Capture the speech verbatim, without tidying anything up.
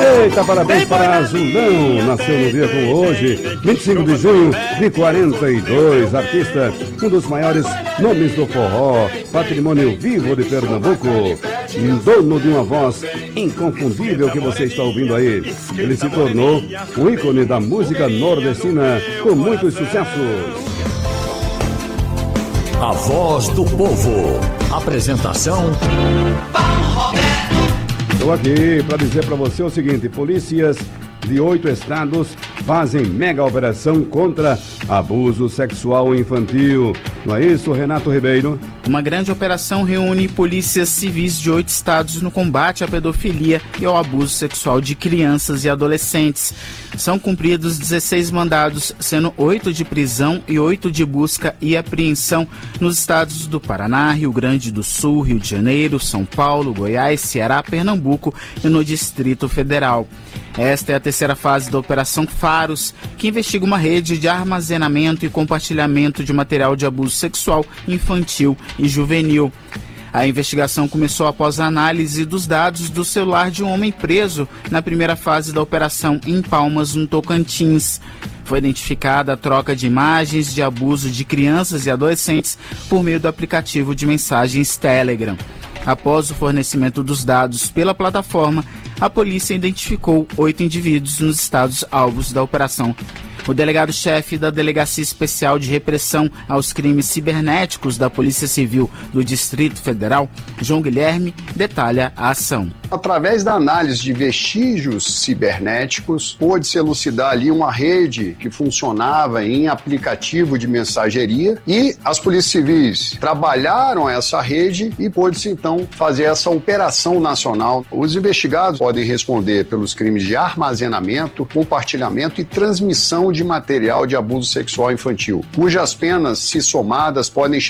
Eita, parabéns para Azulão, nasceu no dia como hoje, vinte e cinco de junho de quarenta e dois, artista, um dos maiores nomes do forró, patrimônio vivo de Pernambuco, dono de uma voz inconfundível que você está ouvindo aí. Ele se tornou um ícone da música nordestina com muitos sucessos. A Voz do Povo. Apresentação: Paulo Roberto. Estou aqui para dizer para você o seguinte: polícias de oito estados fazem mega operação contra abuso sexual infantil. Não é isso, Renato Ribeiro? Uma grande operação reúne polícias civis de oito estados no combate à pedofilia e ao abuso sexual de crianças e adolescentes. São cumpridos dezesseis mandados, sendo oito de prisão e oito de busca e apreensão nos estados do Paraná, Rio Grande do Sul, Rio de Janeiro, São Paulo, Goiás, Ceará, Pernambuco e no Distrito Federal. Esta é a terceira fase da Operação Faros, que investiga uma rede de armazenamento e compartilhamento de material de abuso sexual infantil e juvenil. A investigação começou após a análise dos dados do celular de um homem preso na primeira fase da operação em Palmas, no Tocantins. Foi identificada a troca de imagens de abuso de crianças e adolescentes por meio do aplicativo de mensagens Telegram. Após o fornecimento dos dados pela plataforma, a polícia identificou oito indivíduos nos estados alvos da operação. O delegado-chefe da Delegacia Especial de Repressão aos Crimes Cibernéticos da Polícia Civil do Distrito Federal, João Guilherme, detalha a ação. Através da análise de vestígios cibernéticos, pôde-se elucidar ali uma rede que funcionava em aplicativo de mensageria e as polícias civis trabalharam essa rede e pôde-se então fazer essa operação nacional. Os investigados podem responder pelos crimes de armazenamento, compartilhamento e transmissão de material de abuso sexual infantil, cujas penas, se somadas, podem chegar